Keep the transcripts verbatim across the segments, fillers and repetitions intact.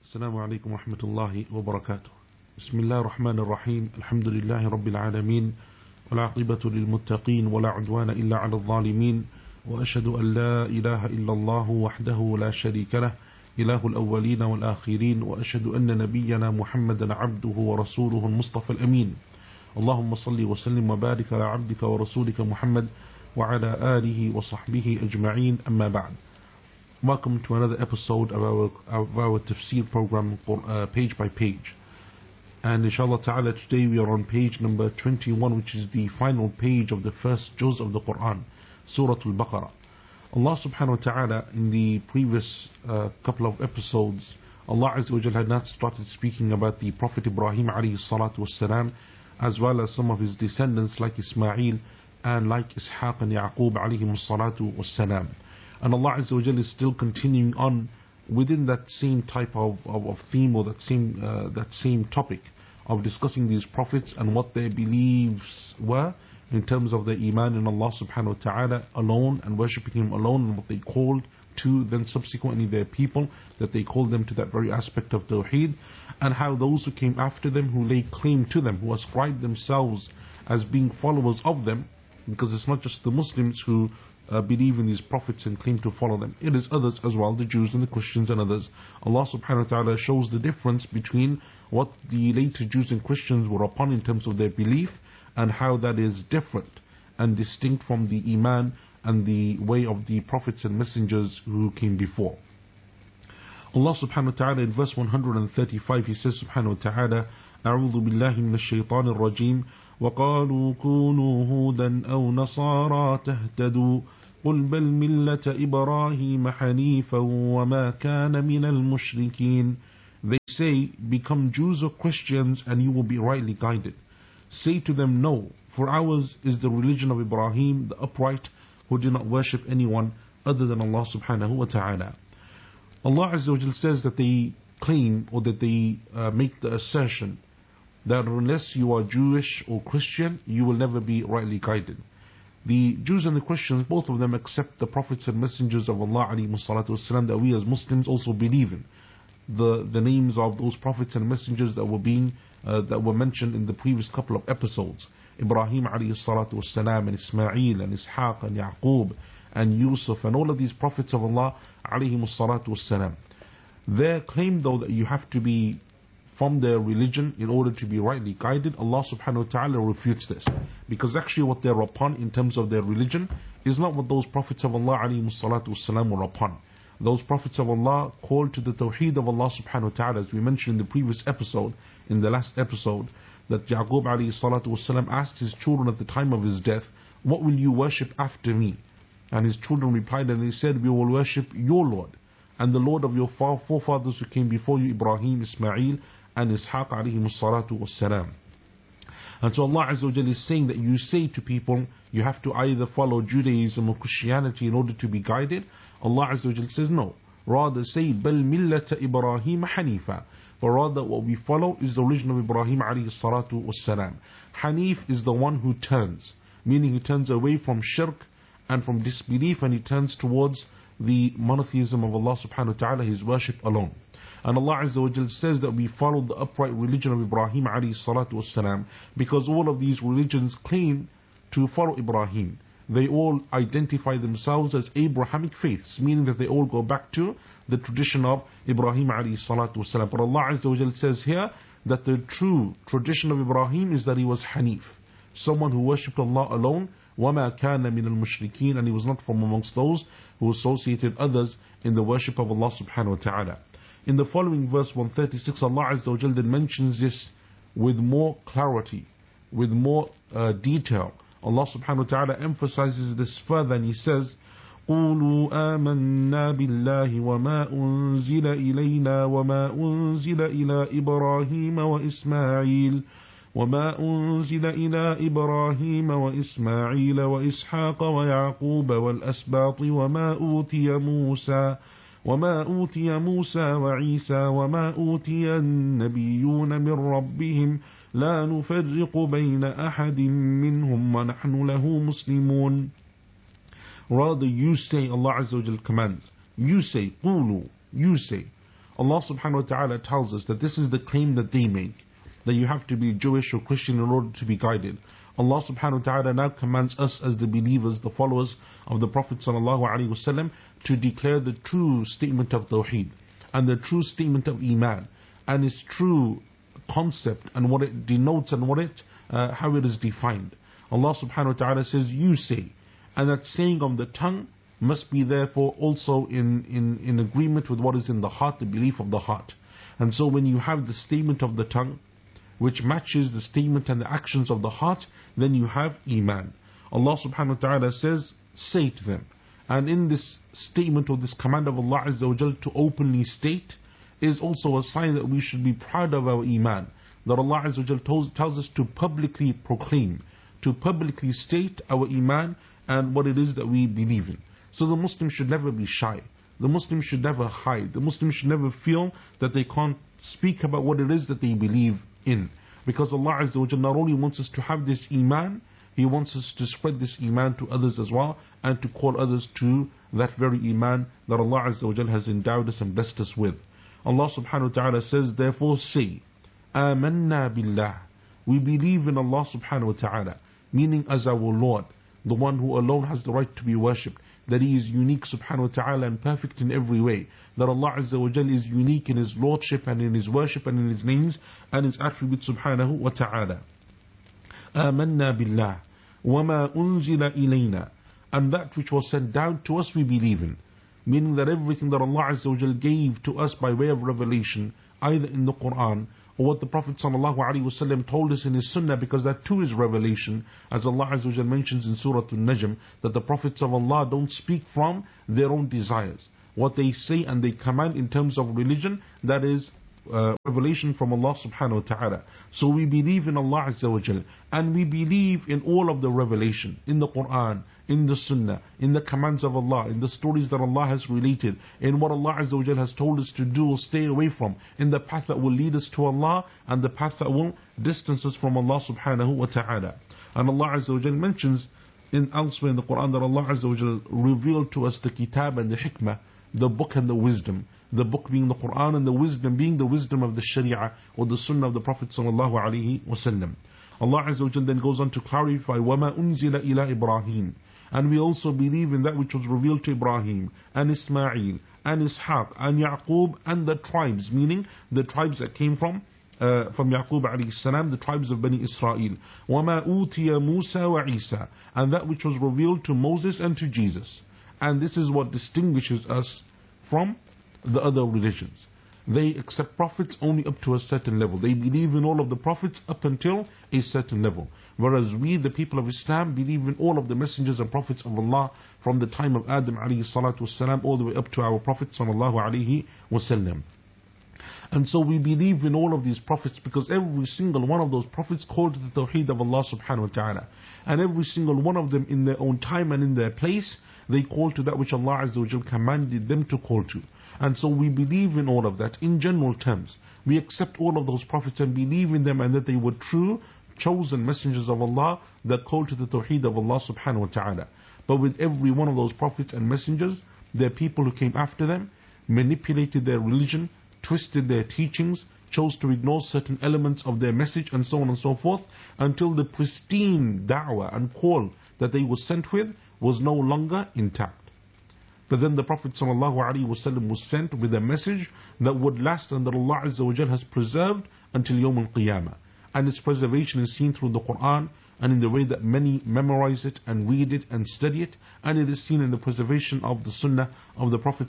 السلام عليكم ورحمة الله وبركاته. بسم الله الرحمن الرحيم. الحمد لله رب العالمين، والعاقبة للمتقين، ولا عدوان إلا على الظالمين، وأشهد أن لا إله إلا الله وحده لا شريك له، إله الأولين والآخرين، وأشهد أن نبينا محمدا عبده ورسوله المصطفى الأمين. اللهم صل وسلم وبارك على عبدك ورسولك محمد وعلى آله وصحبه أجمعين. أما بعد. Welcome to another episode of our, of our tafsir program, uh, page by page. And inshallah ta'ala, today we are on page number twenty-one, which is the final page of the first juz of the Quran, Surah Al-Baqarah. Allah subhanahu wa ta'ala, in the previous uh, couple of episodes, Allah Azza wa Jal had not started speaking about the Prophet Ibrahim alayhi salatu wassalam, as well as some of his descendants like Ismail and like Ishaq and Yaqub alayhi salatu wassalam. And Allah Azza wa Jal is still continuing on within that same type of, of, of theme, or that same uh, that same topic of discussing these prophets and what their beliefs were in terms of their iman in Allah subhanahu wa ta'ala alone and worshipping Him alone, and what they called to then subsequently their people, that they called them to that very aspect of Tawheed, and how those who came after them, who laid claim to them, who ascribed themselves as being followers of them, because it's not just the Muslims who Uh, believe in these prophets and claim to follow them. It is others as well, the Jews and the Christians and others. Allah subhanahu wa ta'ala shows the difference between what the later Jews and Christians were upon in terms of their belief, and how that is different and distinct from the Iman and the way of the prophets and messengers who came before. Allah subhanahu wa ta'ala in verse one thirty-five, He says subhanahu wa ta'ala, أعوذ بالله من الشيطان الرجيم وقالوا كونوا هودا أو نصارى تهتدوا قل بل ملة إبراهيم حنيفا وما كان من المشركين. They say, become Jews or Christians and you will be rightly guided. Say to them, no, for ours is the religion of Ibrahim, the upright, who do not worship anyone other than Allah subhanahu wa ta'ala. Allah Azza wa Jal says that they claim, or that they uh, make the assertion that unless you are Jewish or Christian, you will never be rightly guided. The Jews and the Christians, both of them accept the prophets and messengers of Allah alayhi salatu wasalam, that we as Muslims also believe in. The the names of those prophets and messengers that were being uh, that were mentioned in the previous couple of episodes, Ibrahim alayhi salatu wasalam, and Ismail and Ishaq and Yaqub and Yusuf, and all of these prophets of Allah alayhi salatu wasalam. Their claim, though, that you have to be from their religion in order to be rightly guided, Allah subhanahu wa ta'ala refutes this, because actually what they're upon in terms of their religion is not what those prophets of Allah alayhi salatu wasalam were upon. Those prophets of Allah called to the tawheed of Allah subhanahu wa ta'ala, as we mentioned in the previous episode, in the last episode, that Yaqub alayhi salatu wasalam asked his children at the time of his death, what will you worship after me? And his children replied, and they said, we will worship your Lord and the Lord of your forefathers who came before you, Ibrahim, Ismail and Ishaq alayhi salatu wassalam. And so Allah Azza wa Jalla is saying that you say to people, you have to either follow Judaism or Christianity in order to be guided. Allah Azza wa Jalla says no. Rather say, بَلْ مِلَّةَ إِبْرَاهِيمَ حَنِيفًا. For rather what we follow is the religion of Ibrahim alayhi salatu wassalam. Hanif is the one who turns, meaning he turns away from shirk and from disbelief, and he turns towards the monotheism of Allah subhanahu wa ta'ala, His worship alone. And Allah Azza wa Jal says that we follow the upright religion of Ibrahim alayhi salatu wassalam, because all of these religions claim to follow Ibrahim. They all identify themselves as Abrahamic faiths, meaning that they all go back to the tradition of Ibrahim alayhi salatu wassalam. But Allah Azza wa Jal says here that the true tradition of Ibrahim is that he was Hanif, someone who worshipped Allah alone, وَمَا كَانَ مِنَ الْمُشْرِكِينَ, and he was not from amongst those who associated others in the worship of Allah subhanahu wa ta'ala. In the following verse one thirty-six, Allah Azza wa Jal then mentions this with more clarity, with more uh, detail. Allah subhanahu wa ta'ala emphasizes this further, and He says, قُولُوا آمَنَّا بِاللَّهِ وَمَا أُنزِلَ إِلَيْنَا وَمَا أُنزِلَ إِلَى إِبْرَاهِيمَ وَإِسْمَاعِيلَ وما أنزل إلى إبراهيم وإسماعيل وإسحاق ويعقوب والأسباط وما أوتي موسى وما أوتي موسى وعيسى وما أوتي النبيون من ربهم لا نفرق بين أحد منهم ونحن له مسلمون. Rather you say, Allah Azza wa Jal commands, you say, قولوا, you say, Allah subhanahu wa ta'ala tells us that this is the claim that they make, that you have to be Jewish or Christian in order to be guided. Allah subhanahu wa ta'ala now commands us as the believers, the followers of the Prophet sallallahu alaihi wasallam, to declare the true statement of Tawheed and the true statement of Iman and its true concept and what it denotes and what it, uh, how it is defined. Allah subhanahu wa ta'ala says, you say, and that saying on the tongue must be therefore also in, in, in agreement with what is in the heart, the belief of the heart. And so when you have the statement of the tongue, which matches the statement and the actions of the heart, then you have Iman. Allah subhanahu wa ta'ala says, say to them. And in this statement or this command of Allah Azza wa Jal to openly state is also a sign that we should be proud of our Iman. That Allah Azza wa Jal tells, tells us to publicly proclaim, to publicly state our Iman and what it is that we believe in. So the Muslim should never be shy. The Muslim should never hide. The Muslim should never feel that they can't speak about what it is that they believe in. Because Allah Azza wa Jalla not only wants us to have this Iman, He wants us to spread this Iman to others as well, and to call others to that very Iman that Allah Azza wa Jalla has endowed us and blessed us with. Allah subhanahu wa ta'ala says, therefore say, Amanna billah. We believe in Allah subhanahu wa ta'ala, meaning as our Lord, the one who alone has the right to be worshipped, that He is unique subhanahu wa ta'ala and perfect in every way, that Allah Azza wa Jalla is unique in His Lordship and in His worship and in His names and His attributes subhanahu wa ta'ala. Amanna billah wama unzila ilayna, and that which was sent down to us we believe in, meaning that everything that Allah Azza wa Jalla gave to us by way of revelation, either in the Quran or what the Prophet sallallahu alaihi wasallam told us in his Sunnah, because that too is revelation, as Allah Azza wa Jalla mentions in Surah An-Najm, that the Prophets of Allah don't speak from their own desires. What they say and they command in terms of religion, that is uh, revelation from Allah subhanahu wa ta'ala. So we believe in Allah Azza wa Jalla, and we believe in all of the revelation, in the Quran, in the Sunnah, in the commands of Allah, in the stories that Allah has related, in what Allah Azza wa Jalla has told us to do or stay away from, in the path that will lead us to Allah and the path that will distance us from Allah subhanahu wa ta'ala. And Allah Azza wa Jalla mentions in elsewhere in the Quran that Allah Azza wa Jalla revealed to us the kitab and the hikmah, the book and the wisdom, the book being the Quran and the wisdom being the wisdom of the Sharia or the Sunnah of the Prophet sallallahu alaihi wasallam. Allah Azza wa Jalla then goes on to clarify, وَمَا أُنزِلَ إِلَىٰ إِبْرَاهِيمَ, and we also believe in that which was revealed to Ibrahim and Ismail and Ishaq and Yaqub and the tribes, meaning the tribes that came from uh, from Yaqub alayhi salam, the tribes of Bani Israel. وَمَا أُوتِيَ مُوسَى وَعِيسَى, and that which was revealed to Moses and to Jesus. And this is what distinguishes us from the other religions. They accept prophets only up to a certain level. They believe in all of the prophets up until a certain level. Whereas we, the people of Islam, believe in all of the messengers and prophets of Allah from the time of Adam alayhi salatu wasalam all the way up to our Prophet sallallahu alayhi wasallam. And so we believe in all of these prophets because every single one of those prophets called to the Tawheed of Allah subhanahu wa ta'ala. And every single one of them in their own time and in their place, they call to that which Allah Azza wa Jalla commanded them to call to. And so we believe in all of that in general terms. We accept all of those prophets and believe in them and that they were true, chosen messengers of Allah that call to the Tawheed of Allah subhanahu wa ta'ala. But with every one of those prophets and messengers, there are people who came after them, manipulated their religion, twisted their teachings, chose to ignore certain elements of their message and so on and so forth, until the pristine da'wah and call that they were sent with was no longer intact. But then the Prophet ﷺ was sent with a message that would last and that Allah Azza wa Jalla has preserved until Yawm al-Qiyamah. And its preservation is seen through the Quran and in the way that many memorize it and read it and study it, and it is seen in the preservation of the Sunnah of the Prophet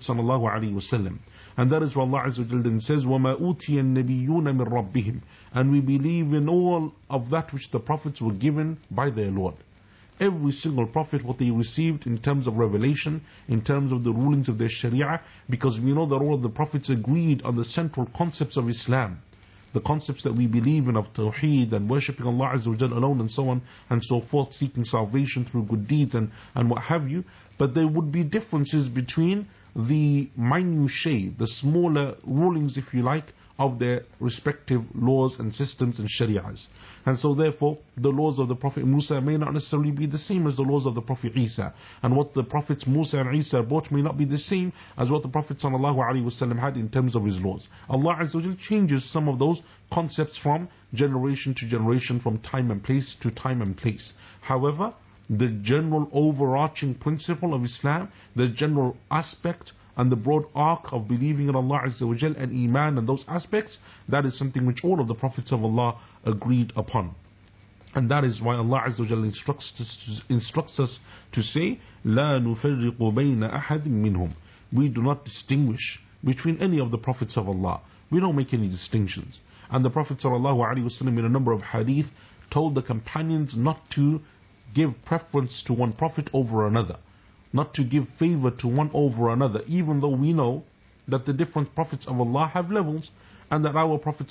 ﷺ. And that is why Allah Azza wa Jalla then says, وَمَا أُوتِيَ النَّبِيُّونَ مِنْ رَبِّهِمْ, and we believe in all of that which the prophets were given by their Lord. Every single prophet, what they received in terms of revelation, in terms of the rulings of their Sharia, because we know that all of the prophets agreed on the central concepts of Islam, the concepts that we believe in of Tawheed and worshipping Allah Azza wa Jalla alone and so on and so forth, seeking salvation through good deeds and, and what have you. But there would be differences between the minutiae, the smaller rulings, if you like, of their respective laws and systems and shari'ahs. And so therefore, the laws of the Prophet Musa may not necessarily be the same as the laws of the Prophet Isa. And what the Prophets Musa and Isa brought may not be the same as what the Prophet ﷺ had in terms of his laws. Allah Azza wa Jal changes some of those concepts from generation to generation, from time and place to time and place. However, the general overarching principle of Islam, the general aspect and the broad arc of believing in Allah Azza wa Jal and Iman and those aspects, that is something which all of the Prophets of Allah agreed upon. And that is why Allah Azza wa Jal instructs us, instructs us to say, لا نفرق بين أحد منهم. We do not distinguish between any of the Prophets of Allah. We don't make any distinctions. And the Prophet ﷺ in a number of hadith told the companions not to give preference to one Prophet over another, not to give favor to one over another, even though we know that the different Prophets of Allah have levels, and that our Prophet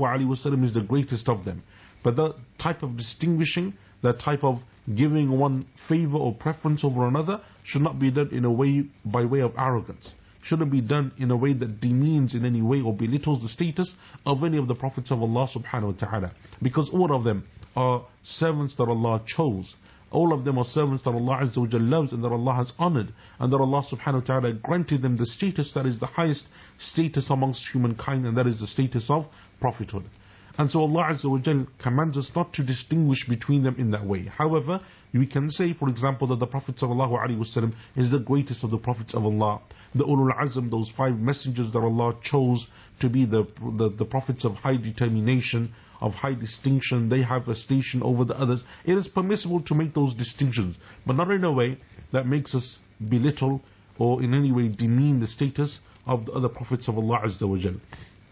ﷺ is the greatest of them. But the type of distinguishing, that type of giving one favor or preference over another, should not be done in a way by way of arrogance. Shouldn't be done in a way that demeans in any way or belittles the status of any of the Prophets of Allah subhanahu wa ta'ala. Because all of them are servants that Allah chose. All of them are servants that Allah Azza wa Jal loves and that Allah has honored, and that Allah subhanahu wa ta'ala granted them the status that is the highest status amongst humankind, and that is the status of prophethood. And so Allah Azza wa Jal commands us not to distinguish between them in that way. However, we can say, for example, that the Prophet sallallahu alaihi wasallam is the greatest of the Prophets of Allah. The Ulul Azm, those five messengers that Allah chose to be the, the, the Prophets of high determination, of high distinction, they have a station over the others. It is permissible to make those distinctions, but not in a way that makes us belittle or in any way demean the status of the other Prophets of Allah Azza wa Jal.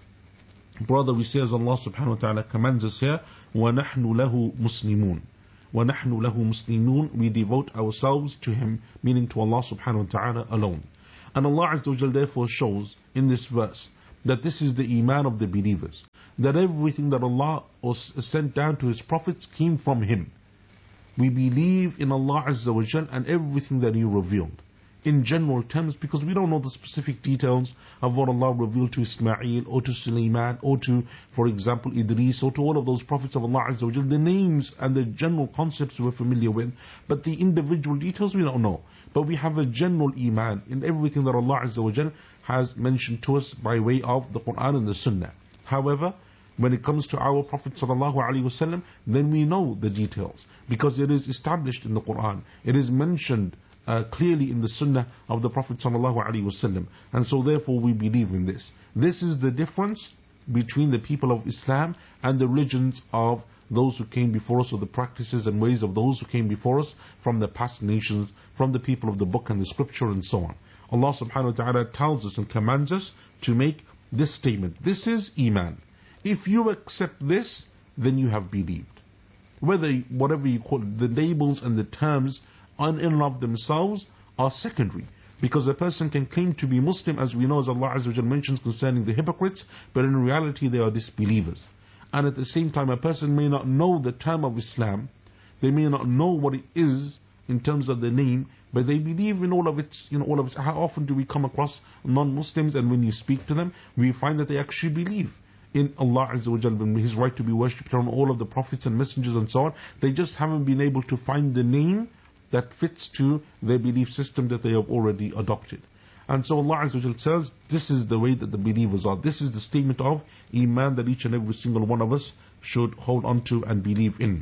Brother, we say as Allah subhanahu wa ta'ala commands us here, وَنَحْنُ لَهُ مُسْلِمُونَ وَنَحْنُ لَهُ مُسْلِمُونَ. We devote ourselves to Him, meaning to Allah subhanahu wa ta'ala alone. And Allah Azza wa Jal therefore shows in this verse that this is the Iman of the believers, that everything that Allah was sent down to His prophets came from Him. We believe in Allah Azza wa Jal and everything that He revealed in general terms, because we don't know the specific details of what Allah revealed to Ismail or to Sulaiman or to, for example, Idris or to all of those prophets of Allah Azza wa Jal. The names and the general concepts we're familiar with, but the individual details we don't know. But we have a general Iman in everything that Allah Azza wa Jal has mentioned to us by way of the Quran and the Sunnah. However, when it comes to our Prophet sallallahu alaihi wasallam, then we know the details, because it is established in the Quran. It is mentioned Uh, clearly in the Sunnah of the Prophet sallallahu alaihi wasallam, and so therefore we believe in this. This is the difference between the people of Islam and the religions of those who came before us, or the practices and ways of those who came before us from the past nations, from the people of the book and the scripture and so on. Allah subhanahu wa ta'ala tells us and commands us to make this statement. This is Iman. If you accept this, then you have believed. Whether, whatever you call it, the labels and the terms in and of themselves are secondary, because a person can claim to be Muslim, as we know, as Allah Azza wa Jal mentions concerning the hypocrites, but in reality they are disbelievers. And at the same time, a person may not know the term of Islam, they may not know what it is in terms of the name, but they believe in all of its, you know, all of its. How often do we come across non-Muslims, and when you speak to them, we find that they actually believe in Allah Azza wa Jal, His right to be worshipped, on all of the prophets and messengers and so on. They just haven't been able to find the name that fits to their belief system that they have already adopted. And so Allah Azza wa Jal says, this is the way that the believers are. This is the statement of Iman that each and every single one of us should hold on to and believe in.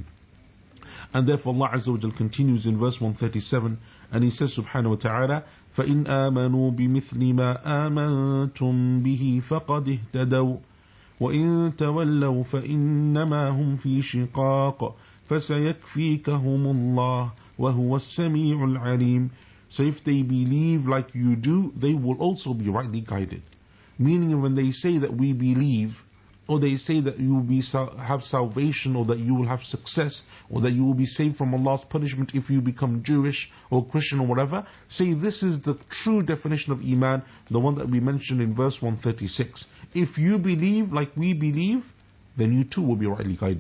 And therefore Allah Azza wa Jal continues in verse one thirty-seven, and He says subhanahu wa ta'ala, فَإِنْ آمَنُوا بِمِثْلِ مَا آمَنْتُمْ بِهِ فَقَدْ اهْتَدَوْا وَإِن تَوَلَّوْا فَإِنَّمَا هُمْ فِي شِقَاقٍ فَسَيَكْفِيكَهُمُ اللَّهُ وَهُوَ السَّمِيعُ الْعَلِيمُ. So if they believe like you do, they will also be rightly guided. Meaning, when they say that we believe, or they say that you will be have salvation, or that you will have success, or that you will be saved from Allah's punishment if you become Jewish or Christian or whatever, say this is the true definition of Iman, the one that we mentioned in verse one thirty-six. If you believe like we believe, then you too will be rightly guided.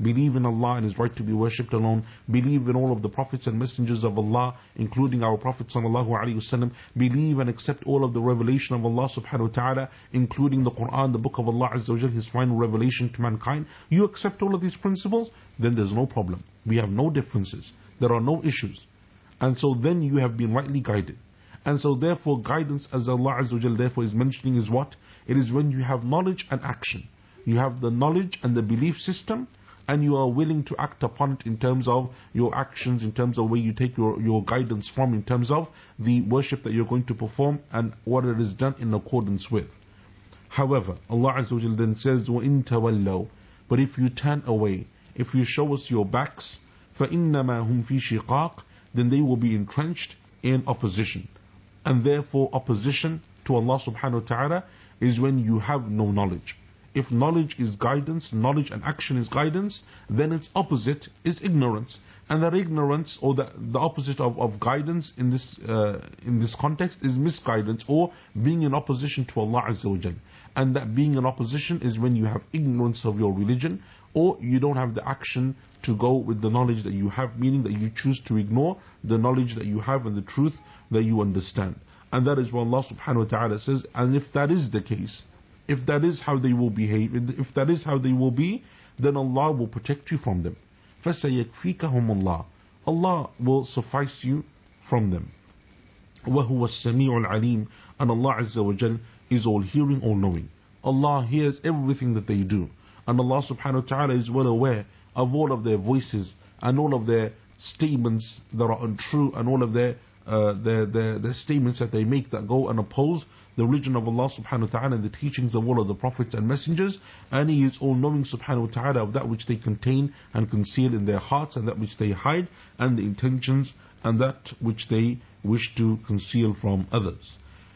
believe in Allah and His right to be worshipped alone, believe in all of the prophets and messengers of Allah, including our Prophet sallallahu alaihi wasallam, believe and accept all of the revelation of Allah subhanahu wa ta'ala, including the Quran, the book of Allah Azza wa Jal, His final revelation to mankind. You accept all of these principles, then there's no problem. We have no differences. There are no issues. And so then you have been rightly guided. And so therefore guidance, as Allah Azza wa Jal therefore is mentioning, is what? It is when you have knowledge and action. You have the knowledge and the belief system, and you are willing to act upon it in terms of your actions, in terms of where you take your, your guidance from, in terms of the worship that you're going to perform and what it is done in accordance with. However, Allah Azza wa Jal then says, وَإِن تَوَلَّوْا, but if you turn away, if you show us your backs, فَإِنَّمَا هُمْ فِي شِقَاقٍ, then they will be entrenched in opposition. And therefore opposition to Allah subhanahu wa ta'ala is when you have no knowledge. If knowledge is guidance, knowledge and action is guidance, then its opposite is ignorance. And that ignorance, or the, the opposite of, of guidance in this uh, in this context, is misguidance, or being in opposition to Allah Azza wa Jal. And that being in opposition is when you have ignorance of your religion, or you don't have the action to go with the knowledge that you have, meaning that you choose to ignore the knowledge that you have and the truth that you understand. And that is what Allah subhanahu wa ta'ala says. And if that is the case, if that is how they will behave, if that is how they will be, then Allah will protect you from them. فَسَيَكْفِيكَهُمُ اللَّهُ, Allah will suffice you from them. وَهُوَ السَّمِيعُ الْعَلِيمُ, and Allah Azza wa Jal is all hearing, all knowing. Allah hears everything that they do. And Allah subhanahu wa ta'ala is well aware of all of their voices and all of their statements that are untrue, and all of their uh, their, their, their statements that they make that go and oppose the religion of Allah subhanahu wa ta'ala and the teachings of all of the prophets and messengers. And He is all knowing subhanahu wa ta'ala of that which they contain and conceal in their hearts, and that which they hide, and the intentions, and that which they wish to conceal from others.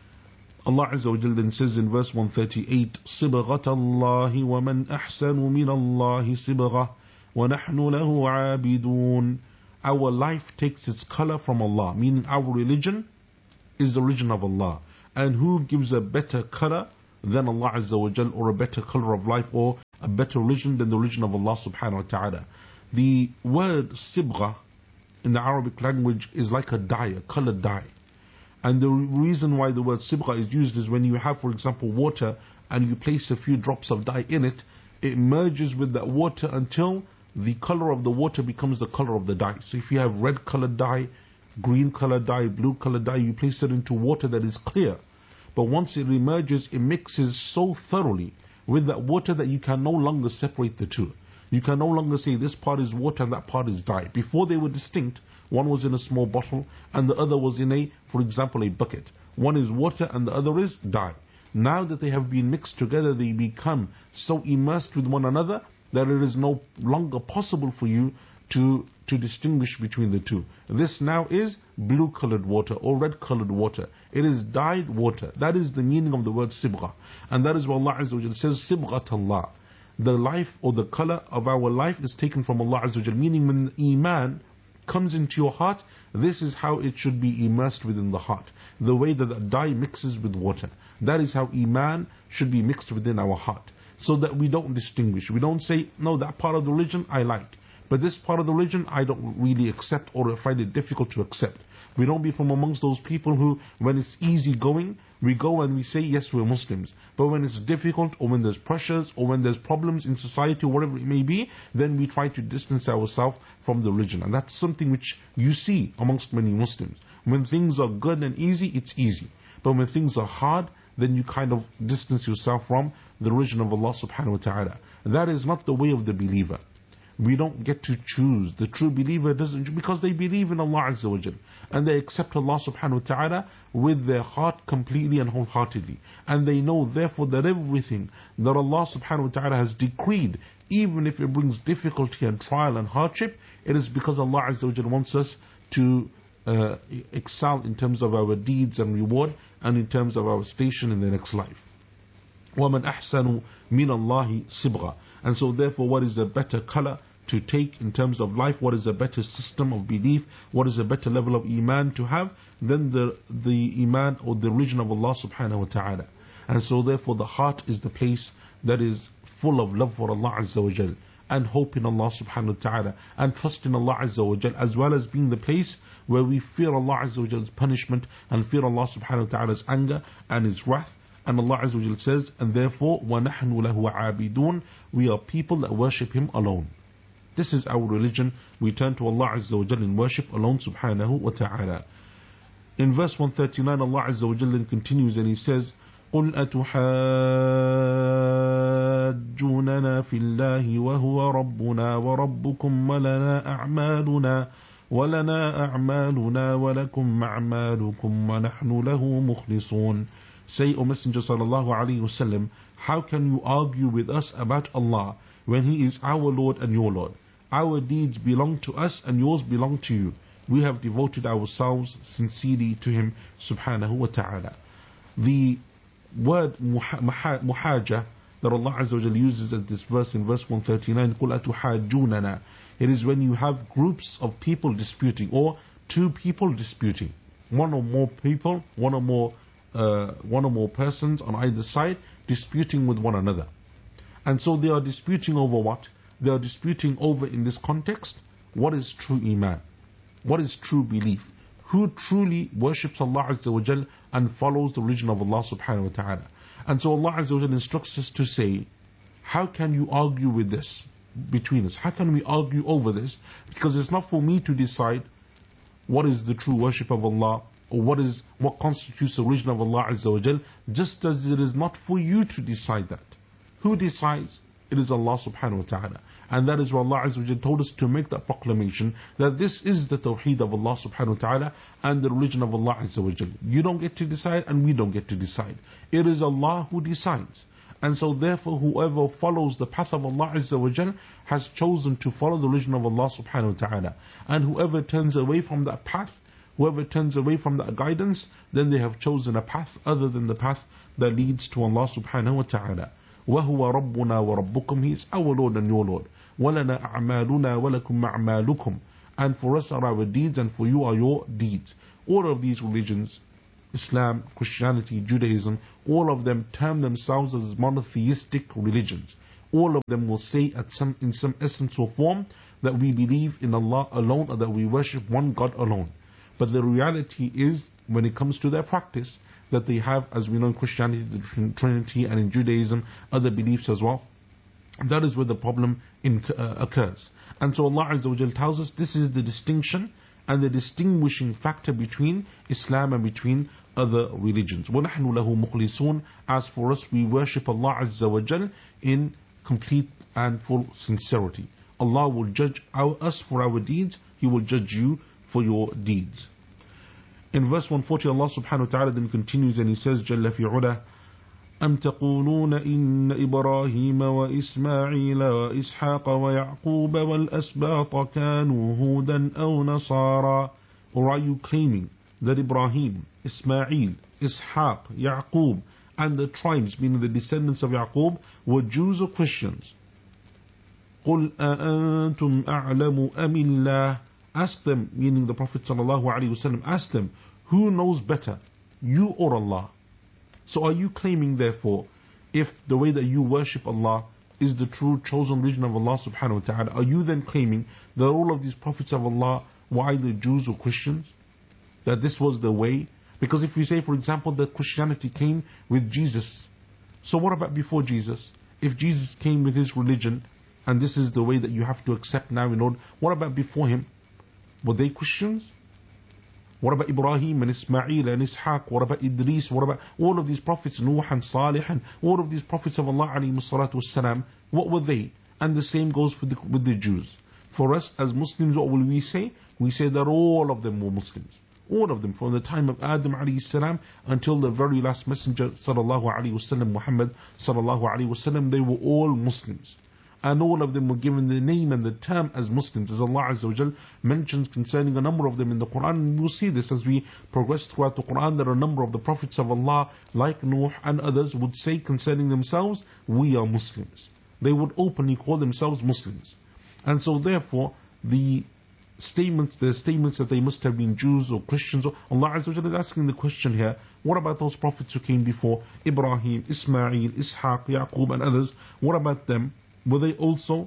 Allah Azza wa Jal then says in verse one thirty-eight, صِبْغَةَ اللَّهِ وَمَنْ أَحْسَنُ مِنَ اللَّهِ صِبْغَةً وَنَحْنُ لَهُ عَابِدُونَ. Our life takes its color from Allah, meaning our religion is the religion of Allah. And who gives a better color than Allah Azza wa Jal, or a better color of life, or a better religion than the religion of Allah subhanahu wa ta'ala? The word sibgha in the Arabic language is like a dye, a colored dye. And the reason why the word sibgha is used is when you have, for example, water, and you place a few drops of dye in it, it merges with that water until the color of the water becomes the color of the dye. So if you have red colored dye, green colored dye, blue colored dye, you place it into water that is clear. But once it emerges, it mixes so thoroughly with that water that you can no longer separate the two. You can no longer say this part is water and that part is dye. Before they were distinct. One was in a small bottle and the other was in a, for example, a bucket. One is water and the other is dye. Now that they have been mixed together, they become so immersed with one another that it is no longer possible for you to to distinguish between the two. This now is blue colored water or red colored water. It is dyed water. That is the meaning of the word sibgha. And that is what Allah Azza wa Jal says, Sibghat Allah. The life or the color of our life is taken from Allah Azza wa Jal, meaning when Iman comes into your heart, this is how it should be immersed within the heart. The way that the dye mixes with water. That is how Iman should be mixed within our heart. So that we don't distinguish. We don't say, no, that part of the religion I like, but this part of the religion I don't really accept, or find it difficult to accept. We don't be from amongst those people who, when it's easy going, we go and we say, yes, we're Muslims. But when it's difficult, or when there's pressures, or when there's problems in society, or whatever it may be, then we try to distance ourselves from the religion. And that's something which you see amongst many Muslims. When things are good and easy, it's easy. But when things are hard, then you kind of distance yourself from the religion of Allah subhanahu wa ta'ala. That is not the way of the believer. We don't get to choose. The true believer doesn't, because they believe in Allah Azza wa Jal, and they accept Allah subhanahu wa ta'ala with their heart completely and wholeheartedly. And they know therefore that everything that Allah subhanahu wa ta'ala has decreed, even if it brings difficulty and trial and hardship, it is because Allah Azza wa Jal wants us to uh, excel in terms of our deeds and reward, and in terms of our station in the next life. وَمَنْ أَحْسَنُ مِنَ اللَّهِ صِبْغًا. And so therefore, what is the better color to take in terms of life? What is a better system of belief? What is a better level of Iman to have than the, the Iman or the religion of Allah subhanahu wa ta'ala? And so therefore the heart is the place that is full of love for Allah Azza wa Jal. and hope in Allah subhanahu wa ta'ala and trust in Allah Azza wa Jal, as well as being the place where we fear Allah Azza wa Jal's punishment and fear Allah subhanahu wa ta'ala's anger and His wrath. And Allah Azza wa Jal says, and therefore وَنَحْنُ لَهُ عَابِدُونَ, we are people that worship Him alone. This is our religion. We turn to Allah Azza wa Jal in worship alone subhanahu wa ta'ala. In verse one thirty-nine, Allah Azza wa Jal then continues and He says, قُلْ أَتُحَاجُّونَنَا فِي اللَّهِ وَهُوَ رَبُّنَا وَرَبُّكُمْ وَلَنَا أَعْمَالُنَا وَلَنَا أَعْمَالُنَا وَلَكُمْ أَعْمَالُكُمْ وَنَحْنُ لَهُ مُخْلِصُونَ. Say, O Messenger sallallahu alayhi wa sallam, how can you argue with us about Allah when He is our Lord and your Lord? Our deeds belong to us and yours belong to you. We have devoted ourselves sincerely to Him subhanahu wa ta'ala. The word muhaja that Allah Azza wa Jalla uses in this verse, in verse one thirty-nine, قُلْ أَتُحَاجُّونَنَا, it is when you have groups of people disputing, or two people disputing, one or more people, one or more uh, one or more persons on either side disputing with one another. And so they are disputing over what? They are disputing over, in this context, what is true iman, what is true belief, who truly worships Allah Azza wa Jal and follows the religion of Allah subhanahu wa ta'ala. And so Allah Azza wa Jal instructs us to say, how can you argue with this between us? How can we argue over this? Because it's not for me to decide what is the true worship of Allah, or what is what constitutes the religion of Allah Azza wa Jal, just as it is not for you to decide that. Who decides? It is Allah subhanahu wa ta'ala. And that is why Allah Azza wa Jal told us to make that proclamation, that this is the tawheed of Allah subhanahu wa ta'ala and the religion of Allah Azza wa Jal. You don't get to decide and we don't get to decide. It is Allah who decides. And so therefore whoever follows the path of Allah Azza wa Jal has chosen to follow the religion of Allah subhanahu wa ta'ala. And whoever turns away from that path, whoever turns away from that guidance, then they have chosen a path other than the path that leads to Allah subhanahu wa ta'ala. وَهُوَ رَبُّنَا وَرَبُّكُمْ, He is our Lord and your Lord. وَلَنَا أَعْمَالُنَا وَلَكُمْ أَعْمَالُكُمْ, and for us are our deeds and for you are your deeds. All of these religions, Islam, Christianity, Judaism, all of them term themselves as monotheistic religions. All of them will say at some, in some essence or form that we believe in Allah alone, or that we worship one God alone. But the reality is, when it comes to their practice, that they have, as we know in Christianity, the Trinity, and in Judaism, other beliefs as well. That is where the problem in, uh, occurs. And so Allah Azza wa Jal tells us this is the distinction and the distinguishing factor between Islam and between other religions. وَنَحْنُ لَهُ مُخْلِصُونَ, as for us, we worship Allah Azza wa Jal in complete and full sincerity. Allah will judge our, us for our deeds, He will judge you for your deeds. In verse one forty, Allah subhanahu wa ta'ala then continues and He says, جَلَّ فِي عُلَى أَمْ تَقُولُونَ إِنَّ إِبْرَاهِيمَ وَإِسْمَاعِيلَ وَإِسْحَاقَ وَيَعْقُوبَ وَالْأَسْبَاطَ كَانُوا هُودًا أَوْ نَصَارًا, or are you claiming that Ibrahim, Ismail, Ishaq, Yaqub, and the tribes, meaning the descendants of Yaqub, were Jews or Christians? قُلْ أَأَنْتُمْ أَعْلَمُ أَمِ اللَّهِ, ask them, meaning the Prophet sallallahu alaihi wasallam, ask them, who knows better, you or Allah? So are you claiming therefore, if the way that you worship Allah is the true chosen religion of Allah subhanahu wa ta'ala, are you then claiming that all of these prophets of Allah were either Jews or Christians? That this was the way? Because if we say, for example, that Christianity came with Jesus, so what about before Jesus? If Jesus came with His religion, and this is the way that you have to accept now in order, what about before Him? Were they Christians? What about Ibrahim and Ismail and Ishaq? What about Idris? What about all of these prophets, Nuh and Salih, and all of these prophets of Allah alayhi salatu wassalam? What were they? And the same goes for the, with the Jews. For us as Muslims, what will we say? We say that all of them were Muslims. All of them, from the time of Adam alayhi salam until the very last messenger sallallahu alayhi wasallam, Muhammad sallallahu alayhi wasallam, they were all Muslims. And all of them were given the name and the term as Muslims, as Allah Azza wa Jal mentions concerning a number of them in the Quran. And we'll see this as we progress throughout the Quran. There are a number of the prophets of Allah, like Nuh and others, would say concerning themselves, we are Muslims. They would openly call themselves Muslims. And so therefore, the statements, the statements that they must have been Jews or Christians, or Allah Azza wa Jal is asking the question here, what about those prophets who came before? Ibrahim, Ismail, Ishaq, Yaqub and others, what about them? Were they also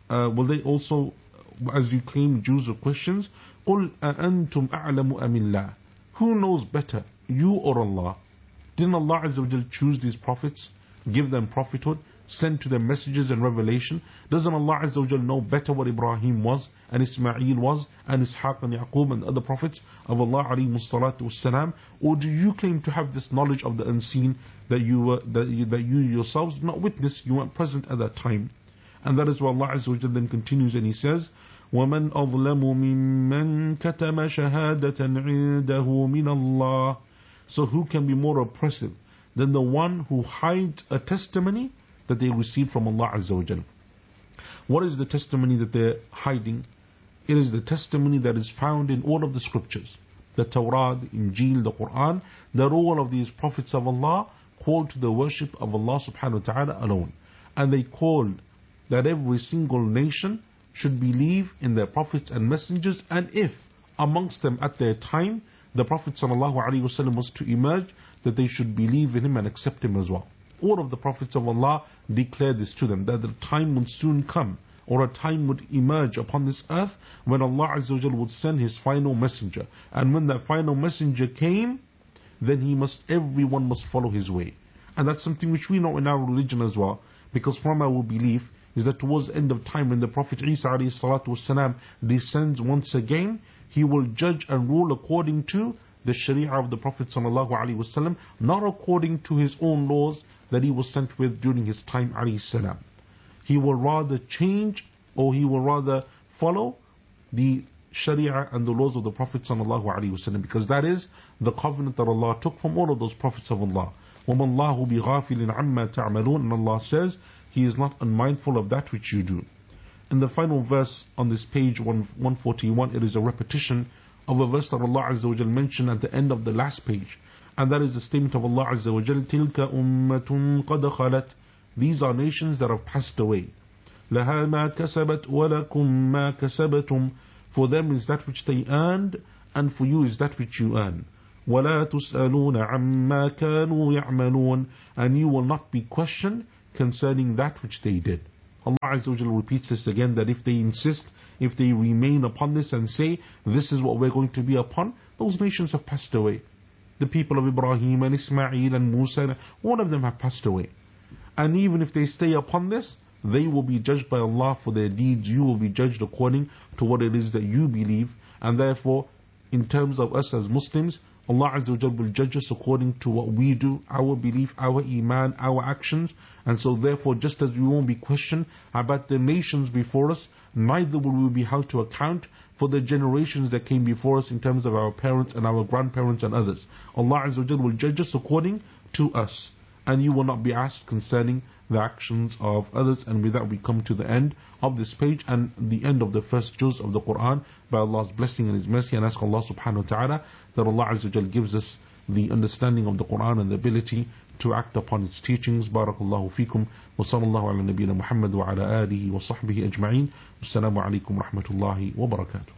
uh, will they also, as you claim, Jews or Christians? قُلْ أَأَنْتُمْ أَعْلَمُ أَمِ اللَّهِ. Who knows better, you or Allah? Didn't Allah Azza wa Jal choose these prophets, give them prophethood, send to them messages and revelation? Doesn't Allah Azza wa Jal know better what Ibrahim was, and Ismail was, and Ishaq and Yaqub and other prophets of Allah alayhi salatu wassalam? Or do you claim to have this knowledge of the unseen that you were, that you, that you yourselves did not witness, you weren't present at that time? And that is why Allah Azza wa Jal then continues and He says, وَمَنْ أَظْلَمُ مِمَّنْ كَتَمَ شَهَادَةً عِنْدَهُ مِنَ اللَّهِ. So who can be more oppressive than the one who hides a testimony that they received from Allah Azza wa Jal? What is the testimony that they're hiding? It is the testimony that is found in all of the scriptures. The Torah, the Injil, the Quran, that all of these prophets of Allah called to the worship of Allah subhanahu wa ta'ala alone. And they called that every single nation should believe in their prophets and messengers, and if amongst them at their time the Prophet sallallahu alaihi wasallam was to emerge, that they should believe in him and accept him as well. All of the prophets of Allah declared this to them, that the time would soon come, or a time would emerge upon this earth when Allah Azza wa Jal would send His final messenger. And when that final messenger came, then he must, everyone must follow his way. And that's something which we know in our religion as well, because from our belief is that towards the end of time, when the Prophet Isa alayhi salatu wasalam descends once again, he will judge and rule according to the Sharia of the Prophet sallallahu alaihi wasallam, not according to his own laws that he was sent with during his time alayhi salam. He will rather change, or he will rather follow the Sharia and the laws of the Prophet sallallahu alaihi wasallam, because that is the covenant that Allah took from all of those prophets of Allah. وَمَا اللَّهُ بِغَافِلٍ عَمَّا تَعْمَلُونَ. And Allah says, He is not unmindful of that which you do. In the final verse on this page one forty-one, it is a repetition of a verse that Allah Azza wa Jal mentioned at the end of the last page. And that is the statement of Allah Azza wa Jal, تِلْكَ أُمَّةٌ قَدْ خَلَتْ. These are nations that have passed away. لَهَا مَا كَسَبَتْ وَلَكُمْ مَا كَسَبَتُمْ. For them is that which they earned, and for you is that which you earn. وَلَا تُسْأَلُونَ عَمَّا كَانُوا يَعْمَلُونَ. And you will not be questioned concerning that which they did. Allah Azza wa Jalla repeats this again, that if they insist, if they remain upon this and say, this is what we're going to be upon, those nations have passed away. The people of Ibrahim and Ismail and Musa, all of them have passed away. And even if they stay upon this, they will be judged by Allah for their deeds. You will be judged according to what it is that you believe. And therefore, in terms of us as Muslims, Allah Azza wa Jalla will judge us according to what we do, our belief, our iman, our actions. And so therefore, just as we won't be questioned about the nations before us, neither will we be held to account for the generations that came before us in terms of our parents and our grandparents and others. Allah Azza wa Jalla will judge us according to us. And you will not be asked concerning the actions of others. And with that we come to the end of this page and the end of the first juz of the Quran, by Allah's blessing and His mercy, and ask Allah subhanahu wa ta'ala that Allah Azza wa Jal gives us the understanding of the Quran and the ability to act upon its teachings. Barakallahu feekum, wa sallallahu ala nabiyyina Muhammad wa ala alihi wa sahbihi ajma'in. Wassalamu alaikum wa rahmatullahi wa barakatuh.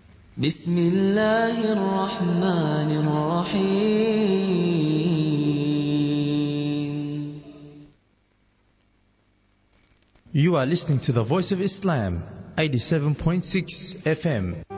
Bismillahir Rahmanir Rahim. You are listening to the Voice of Islam, eighty-seven point six F M.